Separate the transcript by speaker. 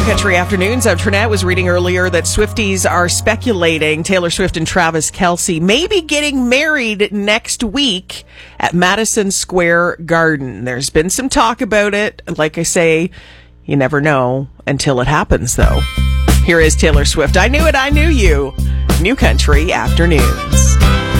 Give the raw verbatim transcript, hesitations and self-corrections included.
Speaker 1: Country Afternoons. I'm Trinette. Was reading earlier that Swifties are speculating Taylor Swift and Travis Kelce may be getting married next week at Madison Square Garden. There's been some talk about it. Like I say, you never know until it happens, though. Here is Taylor Swift. I Knew It, I Knew You. New Country Afternoons.